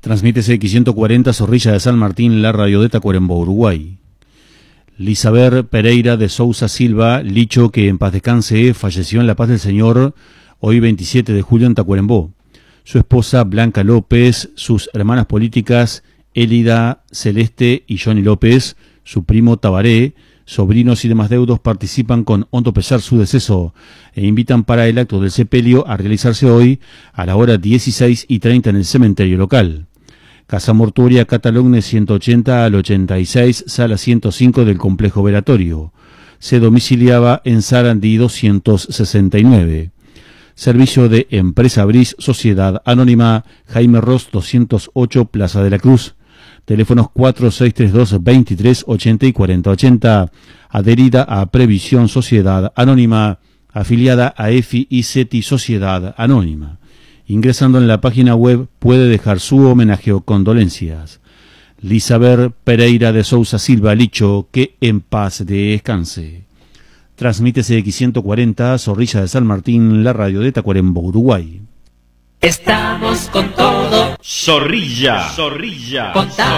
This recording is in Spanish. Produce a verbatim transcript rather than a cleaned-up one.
Transmite C X ciento cuarenta Zorrilla de San Martín, la radio de Tacuarembó, Uruguay. Lisaber Pereira de Sousa Silva, Licho, que en paz descanse, falleció en la paz del Señor hoy veintisiete de julio en Tacuarembó. Su esposa Blanca López, sus hermanas políticas Élida, Celeste y Johnny López, su primo Tabaré, sobrinos y demás deudos participan con hondo pesar su deceso e invitan para el acto del sepelio a realizarse hoy a la hora dieciséis y treinta en el cementerio local. Casa Mortuoria Catalogne ciento ochenta al ochenta y seis, sala ciento cinco del complejo velatorio. Se domiciliaba en Sarandí doscientos sesenta y nueve. Servicio de Empresa Bris, Sociedad Anónima, Jaime Ross doscientos ocho, Plaza de la Cruz. Teléfonos cuatro seis tres dos, veintitrés ochenta y cuarenta ochenta. Adherida a Previsión Sociedad Anónima, afiliada a E F I y CETI Sociedad Anónima. Ingresando en la página web puede dejar su homenaje o condolencias. Lisaber Pereira de Sousa Silva, Licho, que en paz descanse. Transmite C X ciento cuarenta, Zorrilla de San Martín, la radio de Tacuarembó, Uruguay. Estamos con todo. Zorrilla, Zorrilla. Contá.